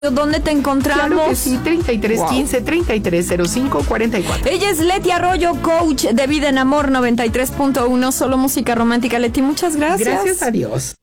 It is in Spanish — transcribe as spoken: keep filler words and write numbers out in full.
¿Dónde te encontramos? Claro que sí, treinta y tres quince, treinta y tres cero cinco cuarenta y cuatro. Ella es Leti Arroyo, coach de Vida en Amor noventa y tres punto uno, solo música romántica. Leti, muchas gracias. Gracias a Dios.